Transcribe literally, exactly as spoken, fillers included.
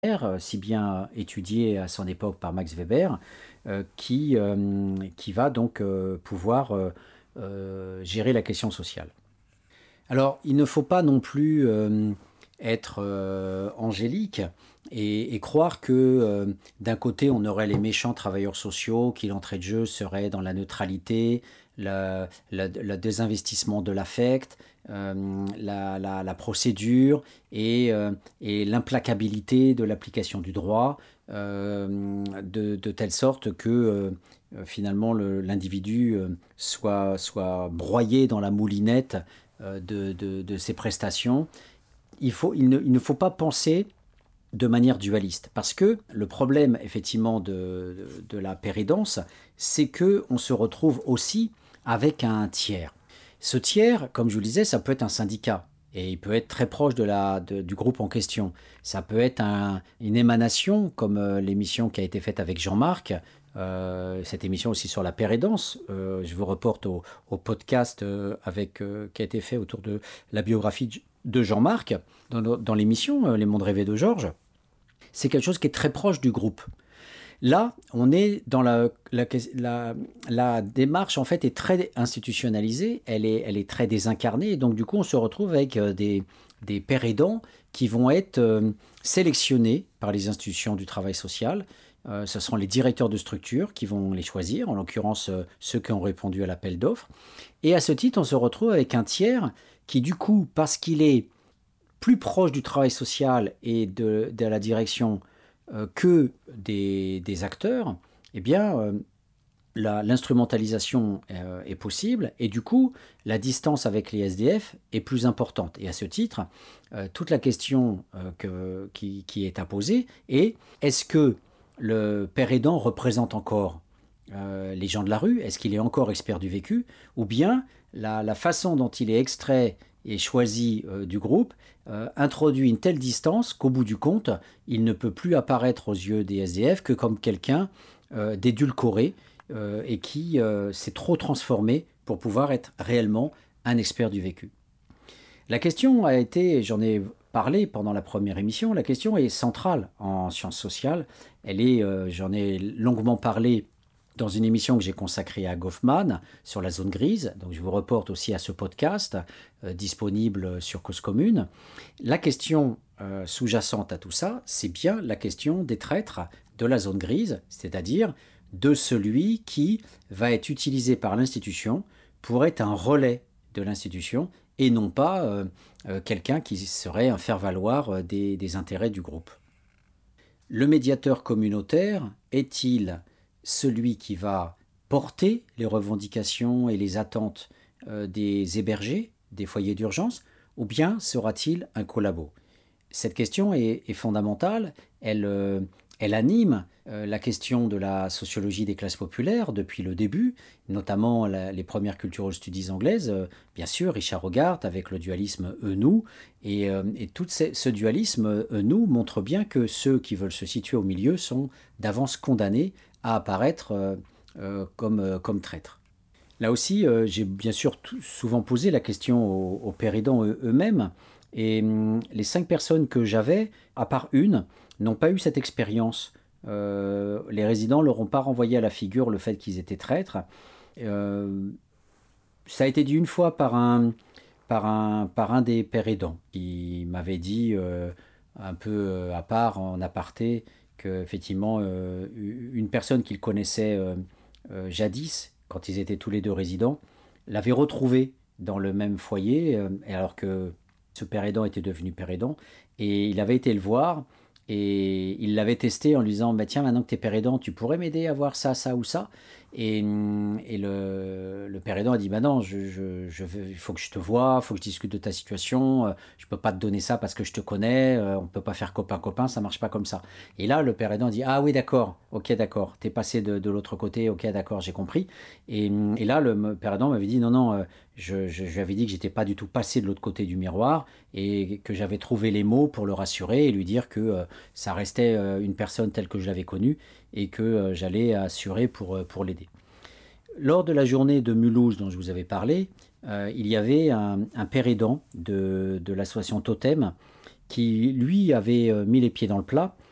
euh, si bien étudié à son époque par Max Weber, euh, qui, euh, qui va donc euh, pouvoir euh, euh, gérer la question sociale. Alors, il ne faut pas non plus euh, être euh, angélique et, et croire que euh, d'un côté, on aurait les méchants travailleurs sociaux, qui l'entrée de jeu serait dans la neutralité, la- la- le désinvestissement de l'affect, euh, la, la- la procédure et, euh, et l'implacabilité de l'application du droit, euh, de, de telle sorte que euh, euh, finalement le- l'individu euh, soit, soit broyé dans la moulinette euh, de, de, de ces prestations. Il, faut, il, ne, il ne faut pas penser de manière dualiste. Parce que le problème, effectivement, de, de, de la péridance, c'est qu'on se retrouve aussi avec un tiers. Ce tiers, comme je vous le disais, ça peut être un syndicat. Et il peut être très proche de la, de- du groupe en question. Ça peut être un- une émanation, comme euh, l'émission qui a été faite avec Jean-Marc, euh, cette émission aussi sur la péridance. Euh, je vous reporte au, au podcast euh, avec, euh, qui a été fait autour de la biographie de Jean-Marc, dans, dans l'émission euh, Les Mondes rêvés de Georges. C'est quelque chose qui est très proche du groupe. Là, on est dans la, la, la, la démarche, en fait, est très institutionnalisée, elle est, elle est très désincarnée, et donc du coup, on se retrouve avec euh, des, des pères aidants qui vont être euh, sélectionnés par les institutions du travail social. Euh, ce seront les directeurs de structure qui vont les choisir, en l'occurrence euh, ceux qui ont répondu à l'appel d'offres. Et à ce titre, on se retrouve avec un tiers qui, du coup, parce qu'il est plus proche du travail social et de, de la direction euh, que des, des acteurs, eh bien, euh, la- l'instrumentalisation euh, est possible et du coup, la distance avec les S D F est plus importante. Et à ce titre, euh, toute la question euh, que- qui, qui est à poser est est-ce que le père aidant représente encore euh, les gens de la rue? Est-ce qu'il est encore expert du vécu? Ou bien la, la façon dont il est extrait et choisi euh, du groupe euh, introduit une telle distance qu'au bout du compte, il ne peut plus apparaître aux yeux des S D F que comme quelqu'un euh, d'édulcoré euh, et qui euh, s'est trop transformé pour pouvoir être réellement un expert du vécu. La question a été, j'en ai parlé pendant la première émission, la question est centrale en sciences sociales. Elle est, euh, j'en ai longuement parlé dans une émission que j'ai consacrée à Goffman sur la zone grise. Donc je vous reporte aussi à ce podcast euh, disponible sur Cause Commune. La question euh, sous-jacente à tout ça, c'est bien la question des traîtres de la zone grise, c'est-à-dire de celui qui va être utilisé par l'institution pour être un relais de l'institution et non pas euh, euh, quelqu'un qui serait un faire-valoir euh, des, des intérêts du groupe. Le médiateur communautaire est-il celui qui va porter les revendications et les attentes euh, des hébergés, des foyers d'urgence, ou bien sera-t-il un collabo? Cette question est, est fondamentale, elle, euh, elle anime euh, la question de la sociologie des classes populaires depuis le début, notamment la- les premières cultural studies anglaises, euh, bien sûr, Richard Hogarth avec le dualisme eux-nous, et, euh, et tout ces- ce dualisme eux-nous montre bien que ceux qui veulent se situer au milieu sont d'avance condamnés à apparaître euh, euh, comme, euh, comme traîtres. Là aussi, euh, j'ai bien sûr tout- souvent posé la question aux, aux péridants eux- eux-mêmes, et hum, les cinq personnes que j'avais, à part une, n'ont pas eu cette expérience. Euh, les résidents ne leur ont pas renvoyé à la figure le fait qu'ils étaient traîtres. Euh, Ça a été dit une fois par un, par un, par un des pères aidants qui m'avait dit, euh, un peu euh, à part, en aparté, qu'effectivement, euh, une personne qu'il connaissait euh, euh, jadis, quand ils étaient tous les deux résidents, l'avait retrouvé dans le même foyer, euh, alors que ce père aidant était devenu père aidant, et il avait été le voir, et il l'avait testé en lui disant, bah, tiens, maintenant que tu es père aidant, tu pourrais m'aider à voir ça, ça ou ça. Et, hum, et le, le père aidant a dit, bah non, je, je, je veux- il faut que je te voie, il faut que je discute de ta situation, euh, je peux pas te donner ça parce que je te connais, euh, on peut pas faire copain-copain, ça marche pas comme ça. Et là, le père aidant dit, ah oui, d'accord, ok, d'accord, t'es passé de, de l'autre côté, ok, d'accord, j'ai compris. Et, hum, et là, le me- père aidant m'avait dit, non, non, euh, je, je, je lui avais dit que j'étais pas du tout passé de l'autre côté du miroir et que j'avais trouvé les mots pour le rassurer et lui dire que euh, ça restait euh, une personne telle que je l'avais connue et que euh, j'allais assurer pour, euh, pour l'aider. Lors de la journée de Mulhouse dont je vous avais parlé, euh, il y avait un, un père aidant de, de l'association Totem qui, lui, avait euh, mis les pieds dans le plat